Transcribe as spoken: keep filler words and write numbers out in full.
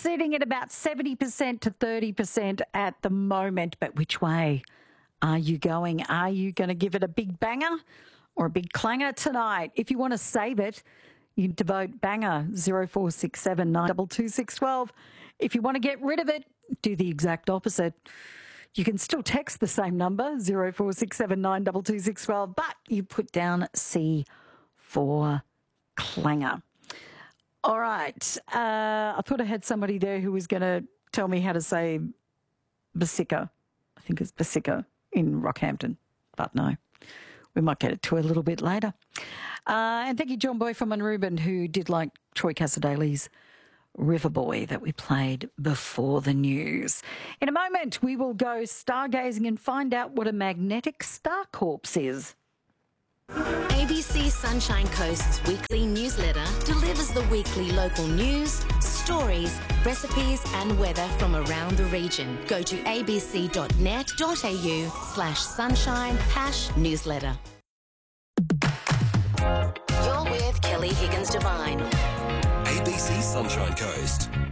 sitting at about seventy percent to thirty percent at the moment. But which way are you going? Are you going to give it a big banger or a big clanger tonight? If you want to save it, you can vote banger zero four six seven nine two two six one two. If you want to get rid of it, do the exact opposite. You can still text the same number, zero four six seven nine two two six one two, but you put down C for clanger. All right. Uh, I thought I had somebody there who was going to tell me how to say Basica. I think it's Basica in Rockhampton, but no. We might get it to a little bit later. Uh, and thank you, John Boy from Unruben, who did like Troy Casadale's Riverboy that we played before the news. In a moment, we will go stargazing and find out what a magnetic star corpse is. A B C Sunshine Coast's weekly newsletter delivers the weekly local news, stories, recipes and weather from around the region. Go to abc.net.au slash sunshine hash newsletter. You're with Kelly Higgins Devine. A B C Sunshine Coast.